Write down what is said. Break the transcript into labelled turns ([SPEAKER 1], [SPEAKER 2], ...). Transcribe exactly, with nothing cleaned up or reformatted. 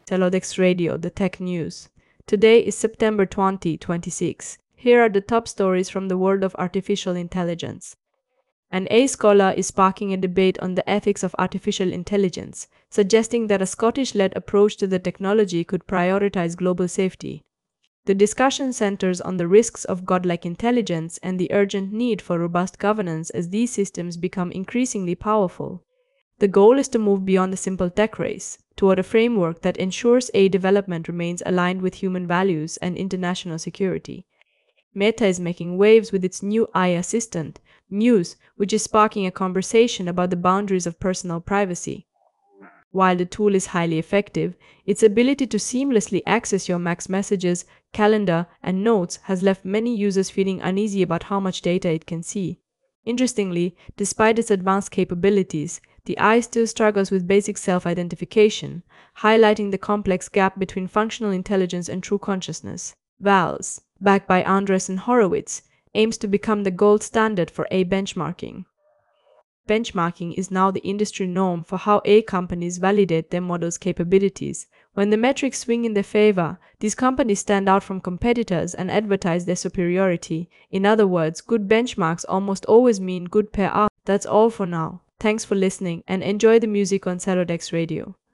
[SPEAKER 1] Celodex Radio, the tech news. Today is September twentieth, twenty-six. Here are the top stories from the world of artificial intelligence. An A I scholar is sparking a debate on the ethics of artificial intelligence, suggesting that a Scottish-led approach to the technology could prioritize global safety. The discussion centers on the risks of godlike intelligence and the urgent need for robust governance as these systems become increasingly powerful. The goal is to move beyond the simple tech race, toward a framework that ensures A I development remains aligned with human values and international security. Meta is making waves with its new A I assistant, Muse, which is sparking a conversation about the boundaries of personal privacy. While the tool is highly effective, its ability to seamlessly access your Mac's messages, calendar, and notes has left many users feeling uneasy about how much data it can see. Interestingly, despite its advanced capabilities, the A I still struggles with basic self-identification, highlighting the complex gap between functional intelligence and true consciousness. Vals, backed by Andreessen Horowitz, aims to become the gold standard for A I benchmarking. Benchmarking is now the industry norm for how A I companies validate their models' capabilities. When the metrics swing in their favor, these companies stand out from competitors and advertise their superiority. In other words, good benchmarks almost always mean good P R. That's all for now. Thanks for listening and enjoy the music on Celodex Radio.